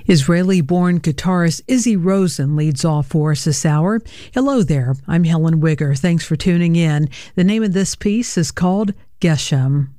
Israeli-born guitarist Izzy Rosen leads off for us this hour. Hello there, I'm Helen Wigger. Thanks for tuning in. The name of this piece is called Geshem.